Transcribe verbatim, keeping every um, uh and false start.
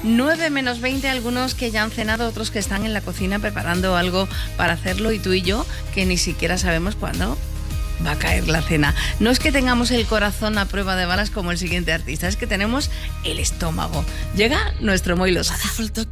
nueve menos veinte, algunos que ya han cenado, otros que están en la cocina preparando algo para hacerlo, y tú y yo que ni siquiera sabemos cuándo va a caer la cena. No es que tengamos el corazón a prueba de balas como el siguiente artista, es que tenemos el estómago. Llega nuestro Moy Losada.